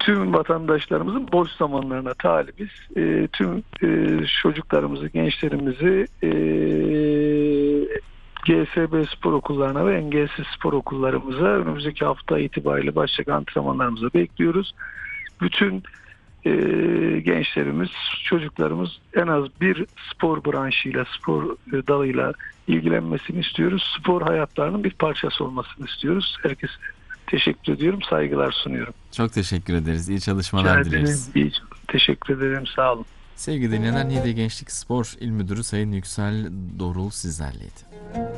tüm vatandaşlarımızın boş zamanlarına talibiz. Tüm çocuklarımızı, gençlerimizi GSB spor okullarına ve engelsiz spor okullarımıza önümüzdeki hafta itibariyle başlayacak antrenmanlarımıza bekliyoruz. Bütün gençlerimiz, çocuklarımız en az bir spor branşıyla, spor dalıyla ilgilenmesini istiyoruz. Spor hayatlarının bir parçası olmasını istiyoruz. Herkese teşekkür ediyorum, saygılar sunuyorum. Çok teşekkür ederiz. İyi Rica çalışmalar ederim. dileriz. Teşekkür ederim, sağ olun. Sevgili dinleyenler, Niğde Gençlik Spor İl Müdürü Sayın Yüksel Dorul sizlerleydi.